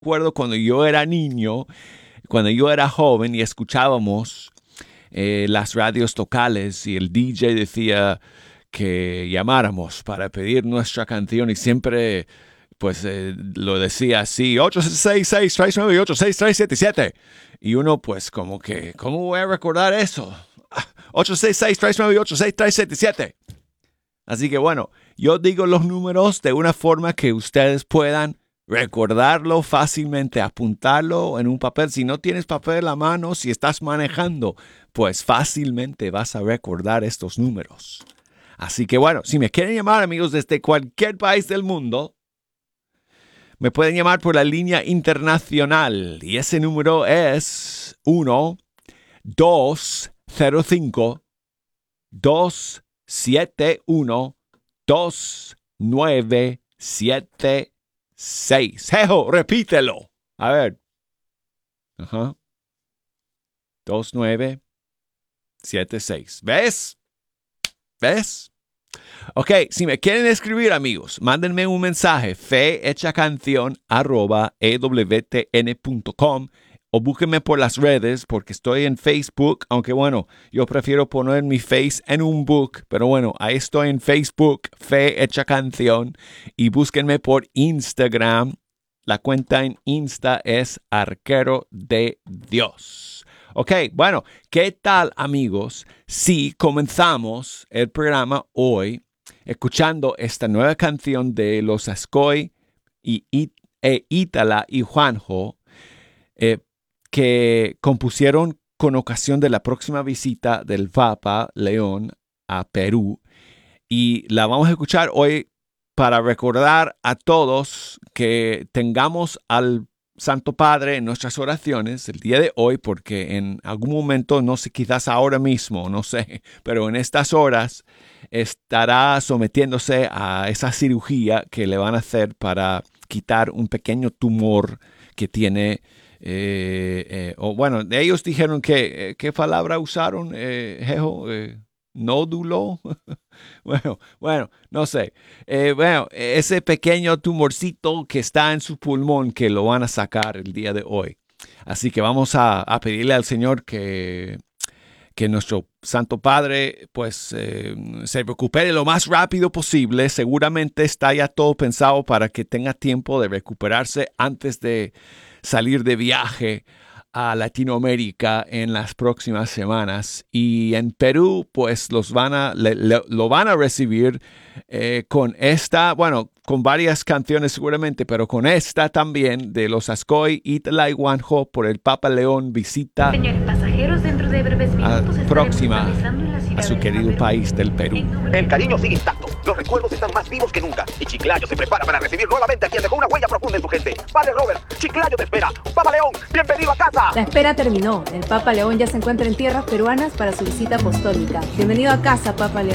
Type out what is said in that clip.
recuerdo cuando yo era niño, cuando yo era joven y escuchábamos las radios locales y el DJ decía que llamáramos para pedir nuestra canción y siempre pues lo decía así, 866-398-6377. Y uno pues como que, ¿cómo voy a recordar eso? 866-398-6377. Así que bueno, yo digo los números de una forma que ustedes puedan recordarlo fácilmente, apuntarlo en un papel. Si no tienes papel a mano, si estás manejando, pues fácilmente vas a recordar estos números. Así que bueno, si me quieren llamar, amigos, desde cualquier país del mundo, me pueden llamar por la línea internacional. Y ese número es 1-205-271-2976. Jejo, repítelo. A ver. 2976. ¿Ves? Ok, si me quieren escribir, amigos, mándenme un mensaje, fehechacanción@ewtn.com, o búsquenme por las redes, porque estoy en Facebook, aunque bueno, yo prefiero poner mi face en un book, pero bueno, ahí estoy en Facebook, Fe Hecha Canción, y búsquenme por Instagram. La cuenta en Insta es Arquero de Dios. Ok, bueno, ¿qué tal, amigos, si comenzamos el programa hoy escuchando esta nueva canción de los Ascoy y Ítala y Juanjo, que compusieron con ocasión de la próxima visita del Papa León a Perú? Y la vamos a escuchar hoy para recordar a todos que tengamos al Santo Padre en nuestras oraciones el día de hoy, porque en algún momento, no sé, quizás ahora mismo, no sé, pero en estas horas estará sometiéndose a esa cirugía que le van a hacer para quitar un pequeño tumor que tiene. O bueno, ellos dijeron que, ¿qué palabra usaron, Jejo? ¿Nódulo? Bueno, no sé. Ese pequeño tumorcito que está en su pulmón que lo van a sacar el día de hoy. Así que vamos a pedirle al Señor que nuestro Santo Padre pues se recupere lo más rápido posible. Seguramente está ya todo pensado para que tenga tiempo de recuperarse antes de salir de viaje a Latinoamérica en las próximas semanas. Y en Perú pues lo van a recibir con esta, bueno, con varias canciones seguramente, pero con esta también de los Ascoy, Ítala y Juanjo, por el Papa León visita. Señores pasajeros, dentro de breves minutos próxima a su querido país del Perú. El cariño sigue intacto, los recuerdos están más vivos que nunca y Chiclayo se prepara para recibir nuevamente a quien dejó una huella profunda en su gente. Padre Robert, Chiclayo te espera. Papa León, bienvenido a casa. La espera terminó. El Papa León ya se encuentra en tierras peruanas para su visita apostólica. Bienvenido a casa, Papa León.